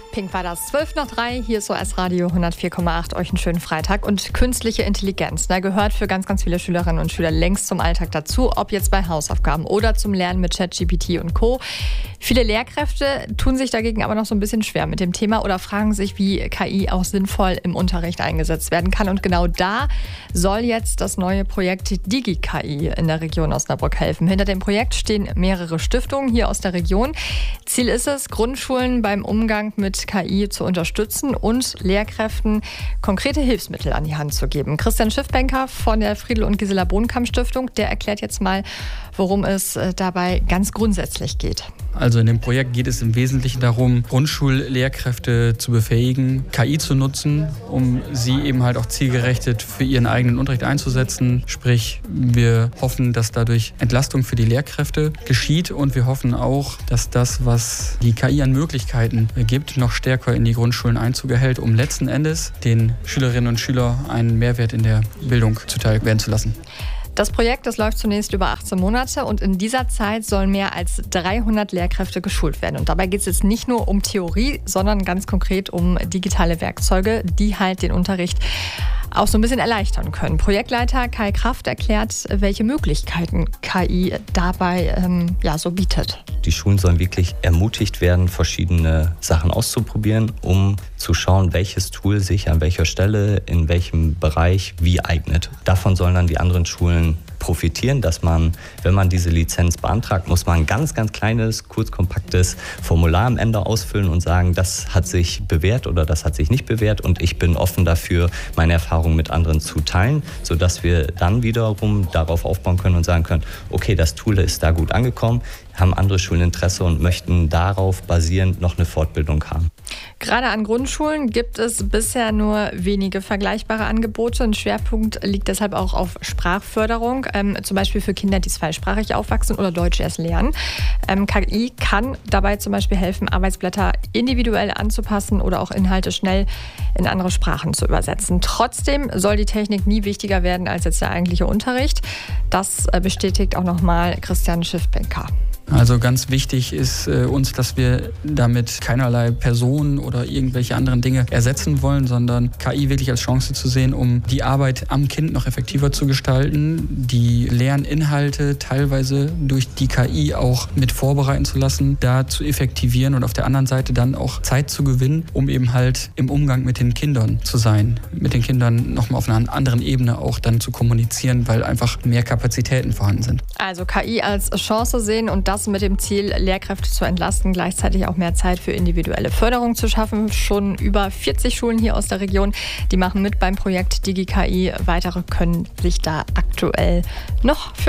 Pink war das. 12:03, hier ist OS Radio 104,8. Euch einen schönen Freitag. Und künstliche Intelligenz gehört für ganz, ganz viele Schülerinnen und Schüler längst zum Alltag dazu, ob jetzt bei Hausaufgaben oder zum Lernen mit ChatGPT und Co. Viele Lehrkräfte tun sich dagegen aber noch so ein bisschen schwer mit dem Thema oder fragen sich, wie KI auch sinnvoll im Unterricht eingesetzt werden kann. Und genau da soll jetzt das neue Projekt DigiKI in der Region Osnabrück helfen. Hinter dem Projekt stehen mehrere Stiftungen hier aus der Region. Ziel ist es, Grundschulen beim Umgang mit KI zu unterstützen und Lehrkräften konkrete Hilfsmittel an die Hand zu geben. Christian Schiffbenker von der Friedel und Gisela Bohnenkamp Stiftung, der erklärt jetzt mal, worum es dabei ganz grundsätzlich geht. Also in dem Projekt geht es im Wesentlichen darum, Grundschullehrkräfte zu befähigen, KI zu nutzen, um sie eben halt auch zielgerechtet für ihren eigenen Unterricht einzusetzen. Sprich, wir hoffen, dass dadurch Entlastung für die Lehrkräfte geschieht und wir hoffen auch, dass das, was die KI an Möglichkeiten gibt, noch stärker in die Grundschulen Einzug erhält, um letzten Endes den Schülerinnen und Schülern einen Mehrwert in der Bildung zuteil werden zu lassen. Das Projekt, das läuft zunächst über 18 Monate und in dieser Zeit sollen mehr als 300 Lehrkräfte geschult werden. Und dabei geht es jetzt nicht nur um Theorie, sondern ganz konkret um digitale Werkzeuge, die halt den Unterricht auch so ein bisschen erleichtern können. Projektleiter Kai Kraft erklärt, welche Möglichkeiten KI dabei so bietet. Die Schulen sollen wirklich ermutigt werden, verschiedene Sachen auszuprobieren, um zu schauen, welches Tool sich an welcher Stelle, in welchem Bereich wie eignet. Davon sollen dann die anderen Schulen profitieren, dass man, wenn man diese Lizenz beantragt, muss man ein ganz, ganz kleines, kurz kompaktes Formular am Ende ausfüllen und sagen, das hat sich bewährt oder das hat sich nicht bewährt und ich bin offen dafür, meine Erfahrungen mit anderen zu teilen, sodass wir dann wiederum darauf aufbauen können und sagen können, okay, das Tool ist da gut angekommen, haben andere Schulen Interesse und möchten darauf basierend noch eine Fortbildung haben. Gerade an Grundschulen gibt es bisher nur wenige vergleichbare Angebote. Ein Schwerpunkt liegt deshalb auch auf Sprachförderung, zum Beispiel für Kinder, die zweisprachig aufwachsen oder Deutsch erst lernen. KI kann dabei zum Beispiel helfen, Arbeitsblätter individuell anzupassen oder auch Inhalte schnell in andere Sprachen zu übersetzen. Trotzdem soll die Technik nie wichtiger werden als jetzt der eigentliche Unterricht. Das bestätigt auch nochmal Christian Schiffbenker. Also ganz wichtig ist uns, dass wir damit keinerlei Personen oder irgendwelche anderen Dinge ersetzen wollen, sondern KI wirklich als Chance zu sehen, um die Arbeit am Kind noch effektiver zu gestalten, die Lerninhalte teilweise durch die KI auch mit vorbereiten zu lassen, da zu effektivieren und auf der anderen Seite dann auch Zeit zu gewinnen, um eben halt im Umgang mit den Kindern zu sein, mit den Kindern nochmal auf einer anderen Ebene auch dann zu kommunizieren, weil einfach mehr Kapazitäten vorhanden sind. Also KI als Chance sehen und das mit dem Ziel, Lehrkräfte zu entlasten, gleichzeitig auch mehr Zeit für individuelle Förderung zu schaffen. Schon über 40 Schulen hier aus der Region, die machen mit beim Projekt DigiKI. Weitere können sich da aktuell noch für